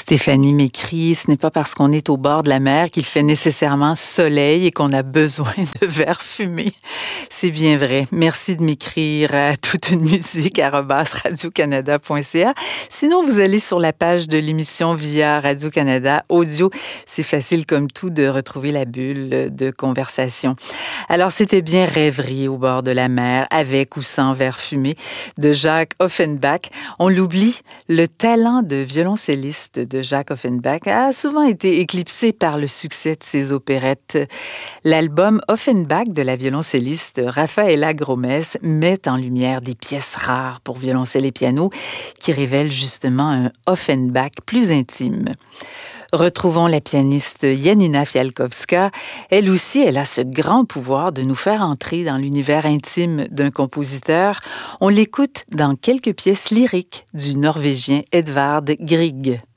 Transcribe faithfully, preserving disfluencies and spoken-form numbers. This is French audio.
Stéphanie m'écrit, ce n'est pas parce qu'on est au bord de la mer qu'il fait nécessairement soleil et qu'on a besoin de verres fumés. C'est bien vrai. Merci de m'écrire à toute une musique arobase radio canada point c a. Sinon, vous allez sur la page de l'émission via Radio-Canada Audio. C'est facile comme tout de retrouver la bulle de conversation. Alors, c'était bien Rêverie au bord de la mer, avec ou sans verres fumés, de Jacques Offenbach. On l'oublie, le talent de violoncelliste de Jacques Offenbach a souvent été éclipsé par le succès de ses opérettes. L'album Offenbach de la violoncelliste Rafaela Gromes met en lumière des pièces rares pour violoncelle et piano qui révèlent justement un Offenbach plus intime. Retrouvons la pianiste Janina Fialkowska. Elle aussi, elle a ce grand pouvoir de nous faire entrer dans l'univers intime d'un compositeur. On l'écoute dans quelques pièces lyriques du Norvégien Edvard Grieg.